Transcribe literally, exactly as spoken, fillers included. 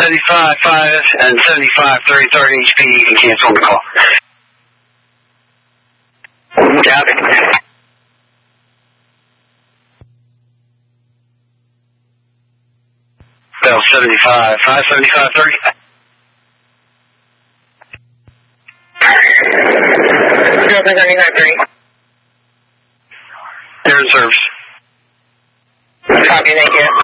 seventy-five five and seventy-five thirty-third H P, you can cancel on the call. Got it. Bell seventy-five five, seventy-five thirty. Delta seventy-five three. Air and service. Copy, thank you.